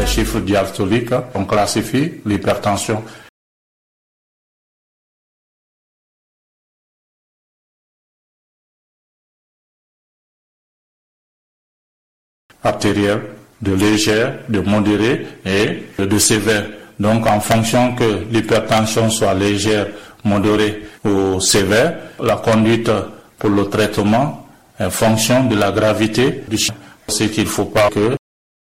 les chiffres diastoliques. On classifie l'hypertension artérielle, de légère, de modérée et de sévère. Donc en fonction que l'hypertension soit légère, modérée ou sévère, la conduite pour le traitement en fonction de la gravité du chien. C'est qu'il ne faut pas que